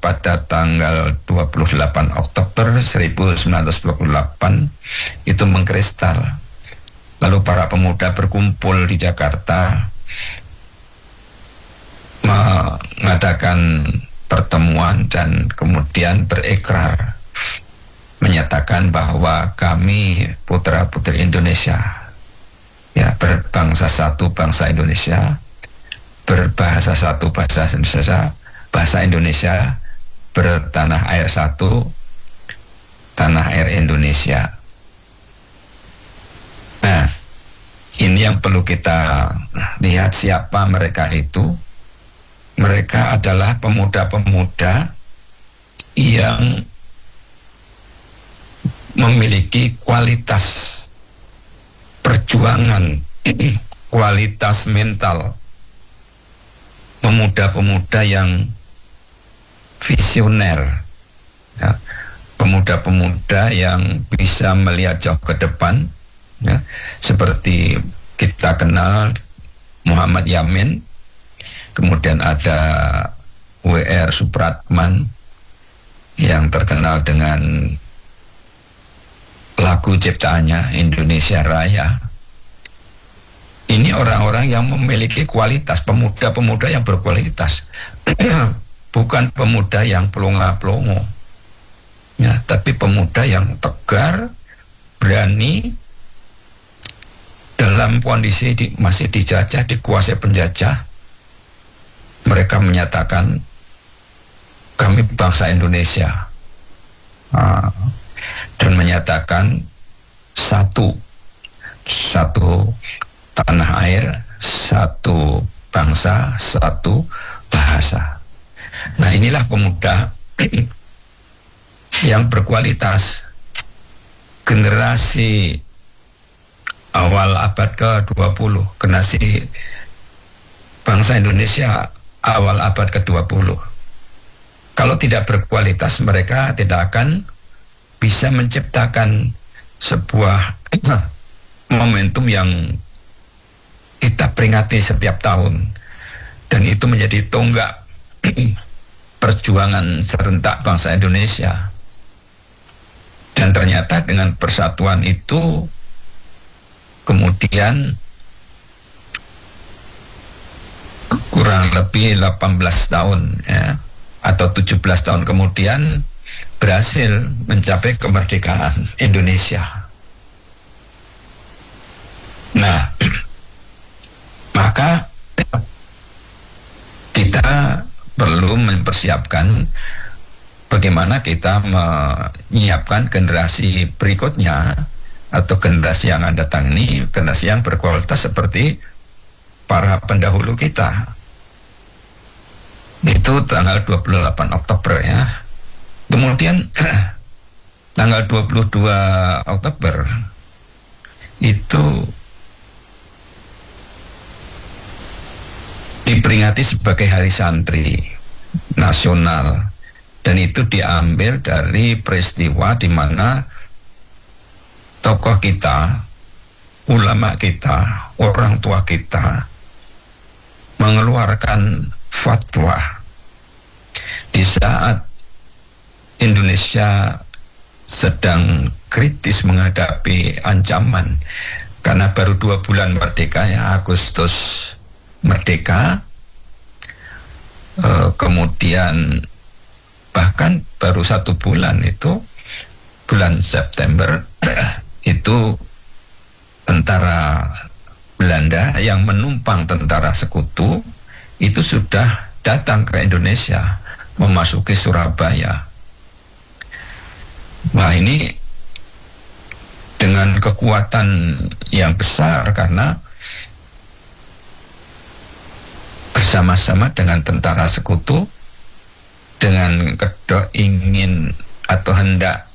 pada tanggal 28 Oktober 1928 itu mengkristal. Lalu para pemuda berkumpul di Jakarta mengadakan pertemuan dan kemudian berikrar menyatakan bahwa kami putra-putri Indonesia, ya, berbangsa satu bangsa Indonesia, berbahasa satu bahasa Indonesia, bertanah air satu, tanah air Indonesia. Nah, ini yang perlu kita lihat siapa mereka itu. Mereka adalah pemuda-pemuda yang memiliki kualitas perjuangan, kualitas mental, pemuda-pemuda yang visioner, ya, pemuda-pemuda yang bisa melihat jauh ke depan, ya, seperti kita kenal Muhammad Yamin, kemudian ada W.R. Supratman yang terkenal dengan lagu ciptaannya Indonesia Raya. Ini orang-orang yang memiliki kualitas, pemuda-pemuda yang berkualitas. Bukan pemuda yang pelongo-pelongo, ya, tapi pemuda yang tegar, berani dalam kondisi masih dijajah, dikuasai penjajah. Mereka menyatakan kami bangsa Indonesia, dan menyatakan satu tanah air, satu bangsa, satu bahasa. Nah, inilah pemuda yang berkualitas, generasi awal abad ke-20, generasi bangsa Indonesia awal abad ke-20. Kalau tidak berkualitas, mereka tidak akan bisa menciptakan sebuah momentum yang kita peringati setiap tahun, dan itu menjadi tonggak perjuangan serentak bangsa Indonesia. Dan ternyata dengan persatuan itu kemudian kurang lebih 18 tahun, ya, atau 17 tahun kemudian berhasil mencapai kemerdekaan Indonesia. Nah, maka kita perlu mempersiapkan bagaimana kita menyiapkan generasi berikutnya atau generasi yang akan datang ini, generasi yang berkualitas seperti para pendahulu kita. Itu tanggal 28 Oktober, ya. Kemudian tanggal 22 Oktober itu diperingati sebagai Hari Santri Nasional, dan itu diambil dari peristiwa di mana tokoh kita, ulama kita, orang tua kita mengeluarkan fatwa di saat Indonesia sedang kritis menghadapi ancaman, karena baru 2 bulan merdeka, ya, Agustus merdeka, kemudian bahkan baru 1 bulan itu bulan September itu tentara Belanda yang menumpang tentara sekutu itu sudah datang ke Indonesia, memasuki Surabaya. Nah, ini dengan kekuatan yang besar karena bersama-sama dengan tentara sekutu, dengan kedok ingin atau hendak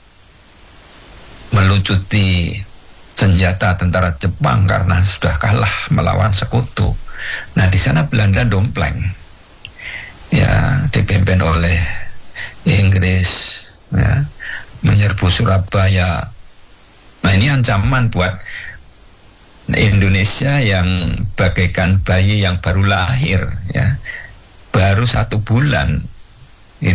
melucuti senjata tentara Jepang karena sudah kalah melawan sekutu. Nah, di sana Belanda dompleng, ya, dipimpin oleh Inggris, ya, menyerbu Surabaya. Nah, ini ancaman buat Indonesia yang bagaikan bayi yang baru lahir, ya, baru 1 bulan